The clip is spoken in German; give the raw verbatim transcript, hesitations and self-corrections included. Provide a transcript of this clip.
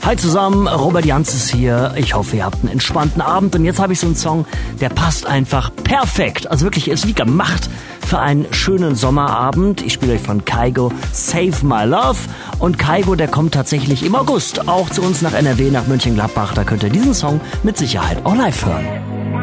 Hi zusammen, Robert Janz ist hier. Ich hoffe, ihr habt einen entspannten Abend. Und jetzt habe ich so einen Song, der passt einfach perfekt. Also wirklich, ist wie gemacht für einen schönen Sommerabend. Ich spiele euch von Kygo Save My Love. Und Kygo, der kommt tatsächlich im August auch zu uns nach N R W, nach Mönchengladbach. Da könnt ihr diesen Song mit Sicherheit auch live hören.